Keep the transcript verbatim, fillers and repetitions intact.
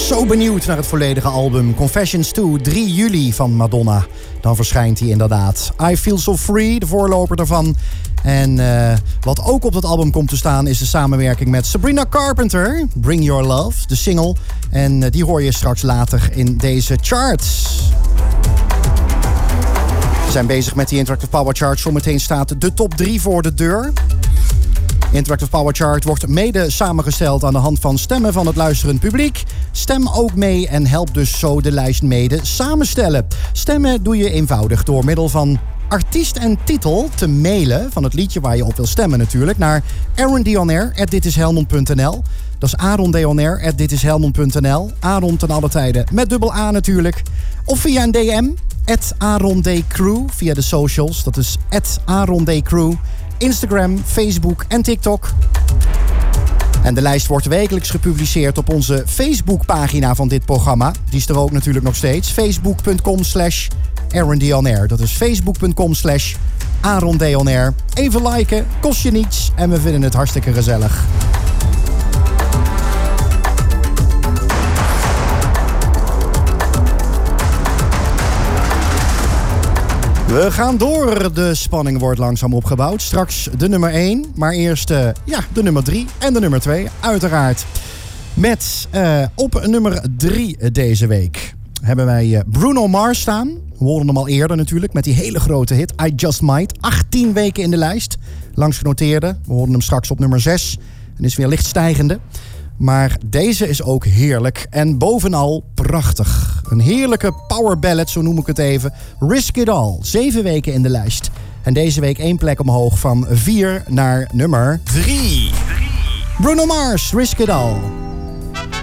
Zo benieuwd naar het volledige album Confessions twee, drie juli van Madonna. Dan verschijnt hij inderdaad. I Feel So Free, de voorloper daarvan. En uh, wat ook op dat album komt te staan is de samenwerking met Sabrina Carpenter. Bring Your Love, de single. En uh, die hoor je straks later in deze charts. We zijn bezig met die Interactive Power Chart. Zometeen staat de top drie voor de deur. Interactive Power Chart wordt mede samengesteld aan de hand van stemmen van het luisterend publiek. Stem ook mee en help dus zo de lijst mede samenstellen. Stemmen doe je eenvoudig door middel van artiest en titel te mailen van het liedje waar je op wil stemmen natuurlijk naar aarondeonair at ditishelmond punt n l. Dat is aarondeonair at ditishelmond punt n l. Aaron ten alle tijden met dubbel A natuurlijk. Of via een D M at aarondcrew via de socials. Dat is at aarondcrew. Instagram, Facebook en TikTok. En de lijst wordt wekelijks gepubliceerd op onze Facebookpagina van dit programma. Die is er ook natuurlijk nog steeds. Facebook.com slash aarondeonair. Dat is Facebook.com slash aarondeonair. Even liken, kost je niets en we vinden het hartstikke gezellig. We gaan door. De spanning wordt langzaam opgebouwd. Straks de nummer één, maar eerst uh, ja, de nummer drie en de nummer twee, uiteraard. Met uh, op nummer drie deze week hebben wij uh, Bruno Mars staan. We hoorden hem al eerder natuurlijk met die hele grote hit I Just Might. achttien weken in de lijst, langs genoteerde. We hoorden hem straks op nummer zes en is weer licht stijgende. Maar deze is ook heerlijk en bovenal prachtig. Een heerlijke power ballad, zo noem ik het even. Risk It All, zeven weken in de lijst. En deze week één plek omhoog van vier naar nummer drie. Bruno Mars, Risk It All.